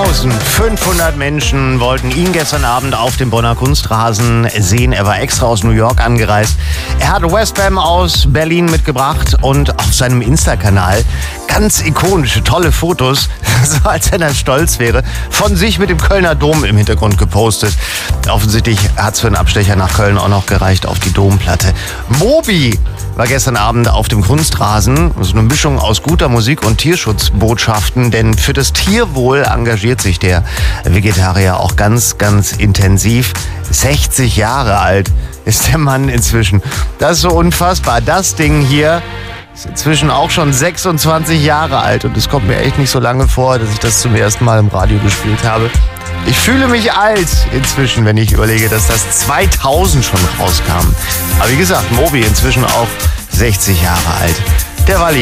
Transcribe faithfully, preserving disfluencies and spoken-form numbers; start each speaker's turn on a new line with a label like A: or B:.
A: zweitausendfünfhundert Menschen wollten ihn gestern Abend auf dem Bonner Kunstrasen sehen. Er war extra aus New York angereist. Er hat Westbam aus Berlin mitgebracht und auf seinem Insta-Kanal ganz ikonische, tolle Fotos, so als wenn er stolz wäre, von sich mit dem Kölner Dom im Hintergrund gepostet. Offensichtlich hat es für einen Abstecher nach Köln auch noch gereicht auf die Domplatte. Moby war gestern Abend auf dem Kunstrasen. So eine Mischung aus guter Musik und Tierschutzbotschaften, denn für das Tierwohl engagiert sich der Vegetarier auch ganz, ganz intensiv. sechzig Jahre alt ist der Mann inzwischen. Das ist so unfassbar. Das Ding hier ist inzwischen auch schon sechsundzwanzig Jahre alt und es kommt mir echt nicht so lange vor, dass ich das zum ersten Mal im Radio gespielt habe. Ich fühle mich alt inzwischen, wenn ich überlege, dass das zweitausend schon rauskam. Aber wie gesagt, Moby inzwischen auch sechzig Jahre alt. Der Walli.